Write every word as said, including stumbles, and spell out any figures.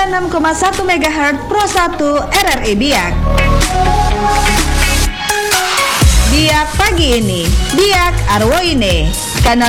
sembilan puluh enam koma satu megahertz Pro satu R R I Biak. Biak pagi ini, Biak Arwoine, kanal